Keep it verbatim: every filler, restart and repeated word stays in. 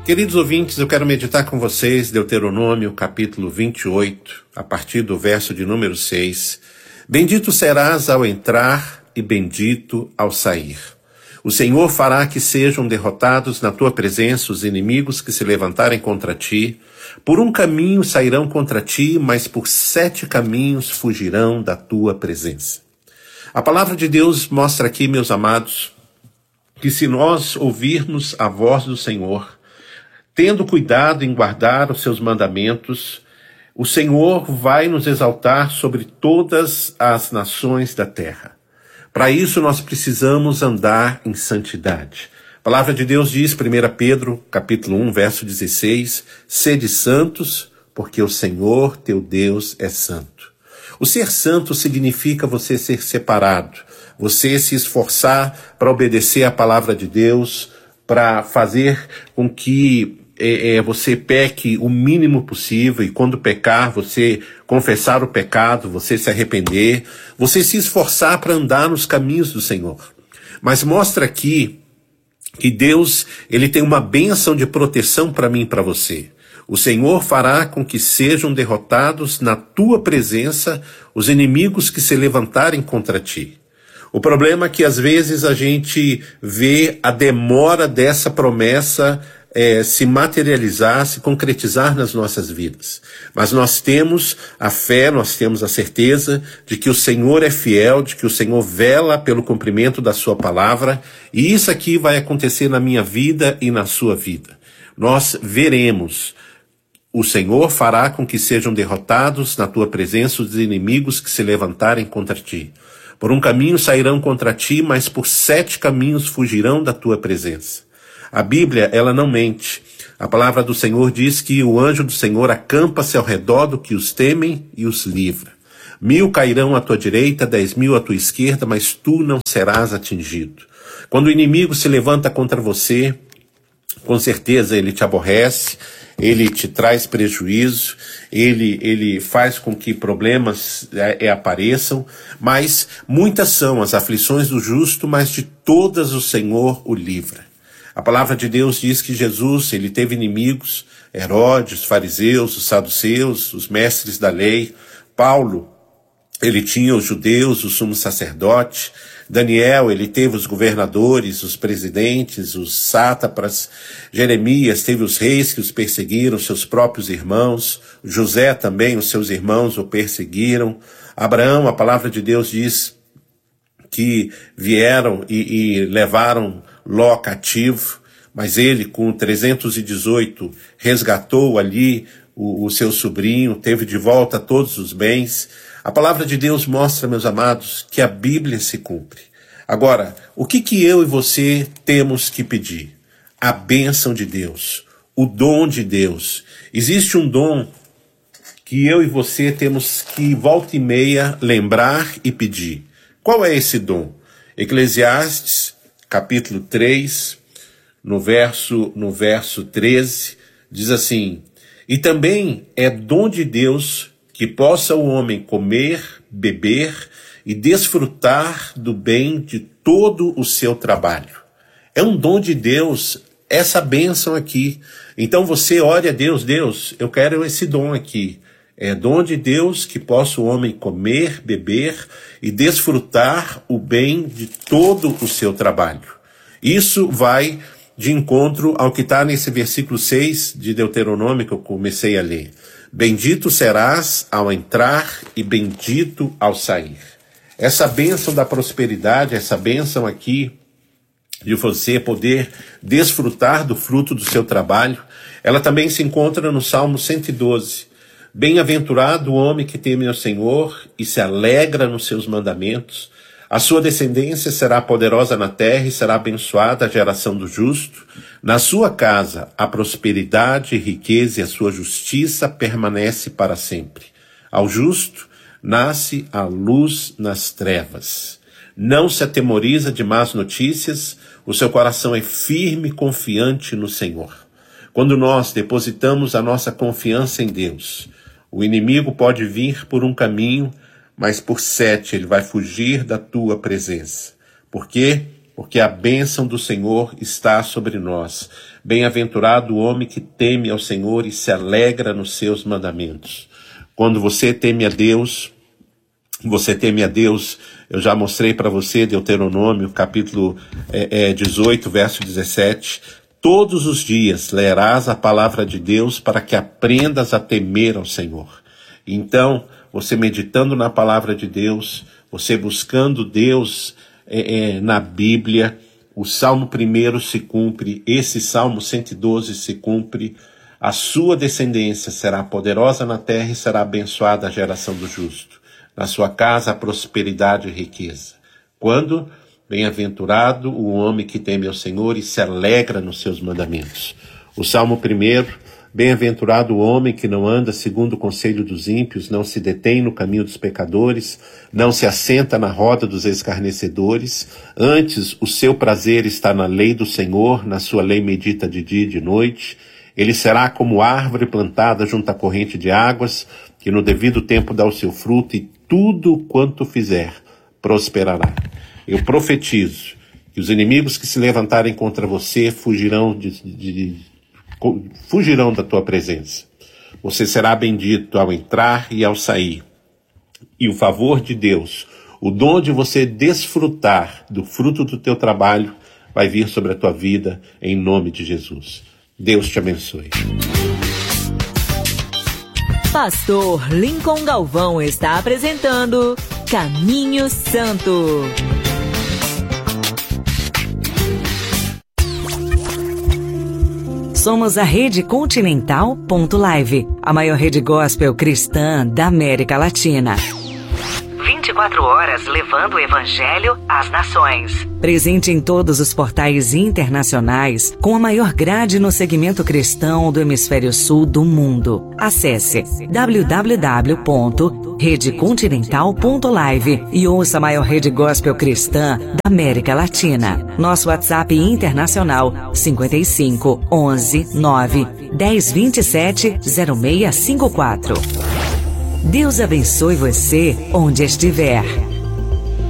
Queridos ouvintes, eu quero meditar com vocês Deuteronômio capítulo vinte e oito, a partir do verso de número seis. Bendito serás ao entrar e bendito ao sair. O Senhor fará que sejam derrotados na tua presença os inimigos que se levantarem contra ti. Por um caminho sairão contra ti, mas por sete caminhos fugirão da tua presença. A palavra de Deus mostra aqui, meus amados, que se nós ouvirmos a voz do Senhor, tendo cuidado em guardar os seus mandamentos, o Senhor vai nos exaltar sobre todas as nações da terra. Para isso nós precisamos andar em santidade. A palavra de Deus diz, primeira Pedro, capítulo um, verso dezesseis, sede santos, porque o Senhor teu Deus é santo. O ser santo significa você ser separado, você se esforçar para obedecer a palavra de Deus, para fazer com que é, é, você peque o mínimo possível, e quando pecar, você confessar o pecado, você se arrepender, você se esforçar para andar nos caminhos do Senhor. Mas mostra aqui que Deus, ele tem uma bênção de proteção para mim e para você. O Senhor fará com que sejam derrotados na tua presença os inimigos que se levantarem contra ti. O problema é que às vezes a gente vê a demora dessa promessa é, se materializar, se concretizar nas nossas vidas. Mas nós temos a fé, nós temos a certeza de que o Senhor é fiel, de que o Senhor vela pelo cumprimento da sua palavra, e isso aqui vai acontecer na minha vida e na sua vida. Nós veremos. O Senhor fará com que sejam derrotados na tua presença os inimigos que se levantarem contra ti. Por um caminho sairão contra ti, mas por sete caminhos fugirão da tua presença. A Bíblia, ela não mente. A palavra do Senhor diz que o anjo do Senhor acampa-se ao redor do que os temem e os livra. Mil cairão à tua direita, dez mil à tua esquerda, mas tu não serás atingido. Quando o inimigo se levanta contra você, com certeza ele te aborrece, ele te traz prejuízo, ele, ele faz com que problemas é, apareçam, mas muitas são as aflições do justo, mas de todas o Senhor o livra. A palavra de Deus diz que Jesus, ele teve inimigos, Herodes, os fariseus, os saduceus, os mestres da lei. Paulo, ele tinha os judeus, o sumo sacerdote. Daniel, ele teve os governadores, os presidentes, os sátrapas. Jeremias teve os reis que os perseguiram, seus próprios irmãos. José também, os seus irmãos o perseguiram. Abraão, a palavra de Deus diz que vieram e, e levaram Ló cativo, mas ele com trezentos e dezoito resgatou ali o, o seu sobrinho, teve de volta todos os bens. A palavra de Deus mostra, meus amados, que a Bíblia se cumpre. Agora, o que que eu e você temos que pedir? A bênção de Deus, o dom de Deus. Existe um dom que eu e você temos que, volta e meia, lembrar e pedir. Qual é esse dom? Eclesiastes, capítulo três, no verso, no verso treze, diz assim: e também é dom de Deus que possa o homem comer, beber e desfrutar do bem de todo o seu trabalho. É um dom de Deus essa bênção aqui. Então você ore a Deus, Deus, eu quero esse dom aqui. É dom de Deus que possa o homem comer, beber e desfrutar o bem de todo o seu trabalho. Isso vai de encontro ao que está nesse versículo seis de Deuteronômio que eu comecei a ler. Bendito serás ao entrar e bendito ao sair. Essa bênção da prosperidade, essa bênção aqui de você poder desfrutar do fruto do seu trabalho, ela também se encontra no Salmo cento e doze. Bem-aventurado o homem que teme ao Senhor e se alegra nos seus mandamentos. A sua descendência será poderosa na terra e será abençoada a geração do justo. Na sua casa a prosperidade e riqueza e a sua justiça permanece para sempre. Ao justo nasce a luz nas trevas. Não se atemoriza de más notícias, o seu coração é firme e confiante no Senhor. Quando nós depositamos a nossa confiança em Deus, o inimigo pode vir por um caminho, mas por sete ele vai fugir da tua presença. Por quê? porque a bênção do Senhor está sobre nós. Bem-aventurado o homem que teme ao Senhor e se alegra nos seus mandamentos. Quando você teme a Deus, você teme a Deus, eu já mostrei para você, Deuteronômio, capítulo é, é, dezoito, verso dezessete, todos os dias lerás a palavra de Deus para que aprendas a temer ao Senhor. Então, você meditando na palavra de Deus, você buscando Deus é, é, na Bíblia, o Salmo primeiro se cumpre, esse Salmo cento e doze se cumpre, a sua descendência será poderosa na terra e será abençoada a geração do justo. Na sua casa, a prosperidade e riqueza. Quando? Bem-aventurado o homem que teme ao Senhor e se alegra nos seus mandamentos. O Salmo primeiro, bem-aventurado o homem que não anda segundo o conselho dos ímpios, não se detém no caminho dos pecadores, não se assenta na roda dos escarnecedores, antes o seu prazer está na lei do Senhor, na sua lei medita de dia e de noite. Ele será como árvore plantada junto à corrente de águas, que no devido tempo dá o seu fruto, e tudo quanto fizer prosperará. Eu profetizo que os inimigos que se levantarem contra você fugirão, de, de, de, fugirão da tua presença. Você será bendito ao entrar e ao sair. E o favor de Deus, o dom de você desfrutar do fruto do teu trabalho, vai vir sobre a tua vida, em nome de Jesus. Deus te abençoe. Pastor Lincoln Galvão está apresentando Caminho Santo. Somos a Rede Continental ponto live, a maior rede gospel cristã da América Latina. vinte e quatro horas levando o Evangelho às nações. Presente em todos os portais internacionais, com a maior grade no segmento cristão do hemisfério sul do mundo. Acesse w w w ponto rede continental ponto live e ouça a maior rede gospel cristã da América Latina. Nosso WhatsApp internacional cinquenta e cinco, onze, nove, dez, vinte e sete, zero seis cinco quatro. Deus abençoe você onde estiver.